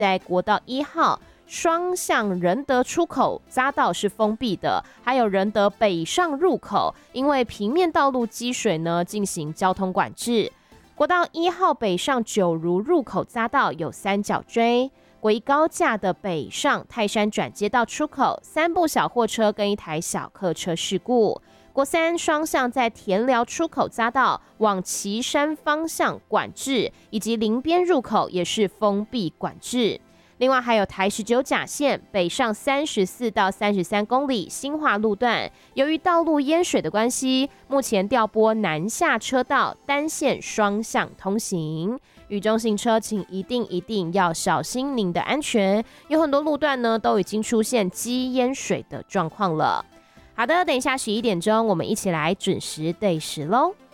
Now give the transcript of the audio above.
在国道1号双向仁德出口匝道是封闭的，还有仁德北上入口，因为平面道路积水呢，进行交通管制。国道1号北上九如入口匝道有三角锥。国一高架的北上泰山转接道出口，3部小货车跟1台小客车事故。国3双向在田寮出口匝道往旗山方向管制，以及林边入口也是封闭管制。另外还有台19甲线北上34到33公里新化路段，由于道路淹水的关系，目前调拨南下车道单线双向通行。雨中行车请一定要小心您的安全，有很多路段呢都已经出现积淹水的状况了。好的，等一下11点钟我们一起来准时对时咯。